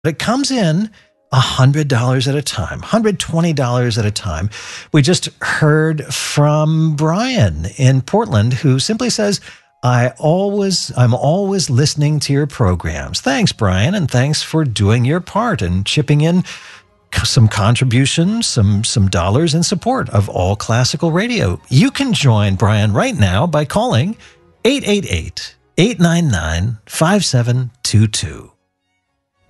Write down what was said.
It comes in $100 at a time, $120 at a time. We just heard from Brian in Portland, who simply says, I'm always listening to your programs. Thanks, Brian, and thanks for doing your part and chipping in some contributions, some dollars in support of all classical radio. You can join Brian right now by calling 888-899-5722.